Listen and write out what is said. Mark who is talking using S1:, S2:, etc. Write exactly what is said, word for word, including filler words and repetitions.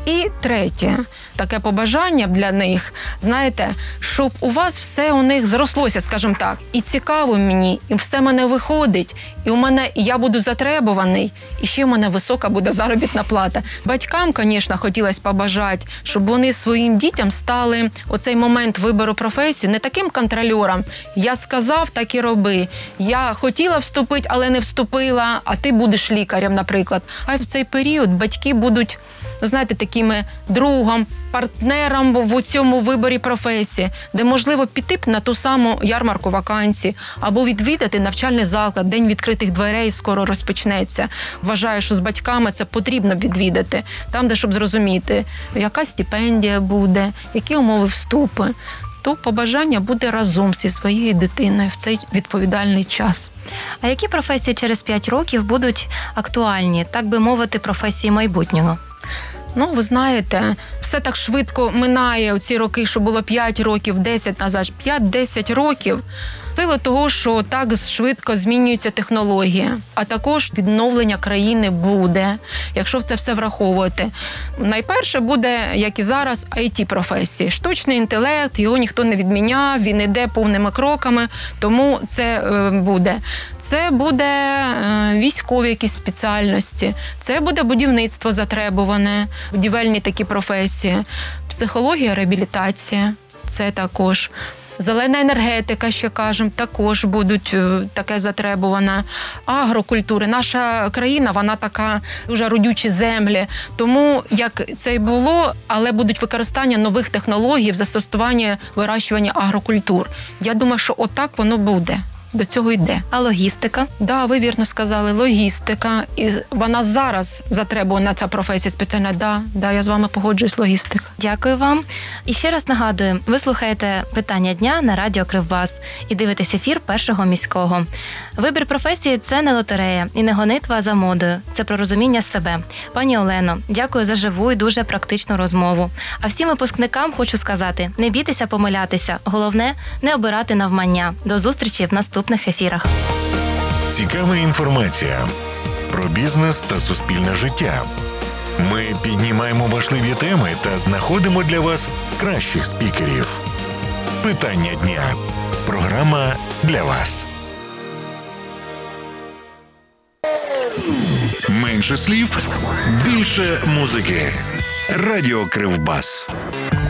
S1: І третє, таке побажання для них, знаєте, щоб у вас все у них зрослося, скажімо так, і цікаво мені, і все мене виходить, і у мене, і я буду затребуваний, і ще в мене висока буде заробітна плата. Батькам, звісно, хотілося побажати, щоб вони своїм дітям стали оцей момент вибору професії не таким контрольором. Я сказав, так і роби. Я хотіла вступити, але не вступила, а ти будеш лікарем, наприклад. А в цей період батьки будуть, ну, знаєте, такими другом, партнером в цьому виборі професії, де можливо піти б на ту саму ярмарку вакансій або відвідати навчальний заклад, день відкритих дверей скоро розпочнеться. Вважаю, що з батьками це потрібно відвідати, там, де щоб зрозуміти, яка стипендія буде, які умови вступу. То побажання буде разом зі своєю дитиною в цей відповідальний час.
S2: А які професії через п'ять років будуть актуальні, так би мовити, професії майбутнього?
S1: Ну, ви знаєте, все так швидко минає у ці роки, що було п'ять років, десять назад, п'ять-десять років. Сила того, що так швидко змінюється технологія, а також відновлення країни буде, якщо це все враховувати. Найперше буде, як і зараз, ай ті-професії. Штучний інтелект, його ніхто не відміняв, він іде повними кроками, тому це е, буде. Це буде е, військові якісь спеціальності, це буде будівництво затребуване, будівельні такі професії, психологія, реабілітація, це також. Зелена енергетика, ще кажемо, також будуть таке затребуване. Агрокультури. Наша країна, вона така дуже родючі землі. Тому, як це й було, але будуть використання нових технологій в застосуванні вирощування агрокультур. Я думаю, що отак воно буде. До цього йде.
S2: А логістика?
S1: Да, ви вірно сказали, логістика. І вона зараз затребувана, ця професія спеціальна. Да, да, я з вами погоджуюсь, логістика.
S2: Дякую вам. І ще раз нагадую, ви слухаєте «Питання дня» на радіо Кривбас і дивитесь ефір Першого міського. Вибір професії – це не лотерея і не гонитва за модою. Це про розуміння себе. Пані Олено, дякую за живу і дуже практичну розмову. А всім випускникам хочу сказати, не бійтеся помилятися. Головне – не обирати навмання. До зустрічі в наступних ефірах.
S3: Цікава інформація про бізнес та суспільне життя. Ми піднімаємо важливі теми та знаходимо для вас кращих спікерів. Питання дня. Програма для вас. Менше слів, більше музики. Радіо Кривбас.